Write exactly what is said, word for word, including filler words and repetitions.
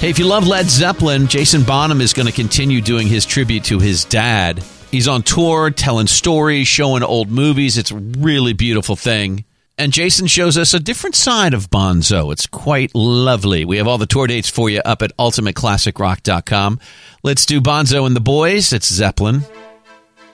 Hey, if you love Led Zeppelin, Jason Bonham is going to continue doing his tribute to his dad. He's on tour, telling stories, showing old movies. It's a really beautiful thing. And Jason shows us a different side of Bonzo. It's quite lovely. We have all the tour dates for you up at ultimate classic rock dot com. Let's do Bonzo and the Boys. It's Zeppelin.